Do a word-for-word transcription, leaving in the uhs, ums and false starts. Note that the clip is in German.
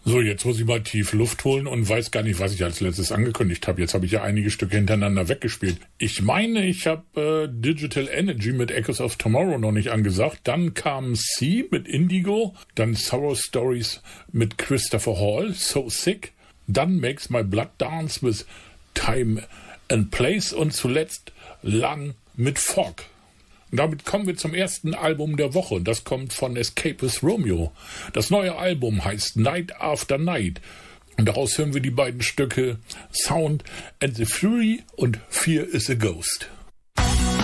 So, jetzt muss ich mal tief Luft holen und weiß gar nicht, was ich als letztes angekündigt habe. Jetzt habe ich ja einige Stücke hintereinander weggespielt. Ich meine, ich habe äh, Digital Energy mit Echoes of Tomorrow noch nicht angesagt. Dann kam C mit Indigo, dann Sorrow Stories mit Christopher Hall, So Sick. Dann Makes My Blood Dance with Time and Place und zuletzt Lang mit Fog. Und damit kommen wir zum ersten Album der Woche. Das kommt von Escapist Romeo. Das neue Album heißt Night After Night. Und daraus hören wir die beiden Stücke Sound and the Fury und Fear is a Ghost.